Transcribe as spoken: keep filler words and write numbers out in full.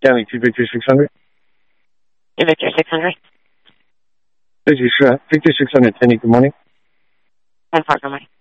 County two Victor six hundred. two Victor six hundred. This is uh, Victor six hundred, Penny, good morning. ten four, good morning.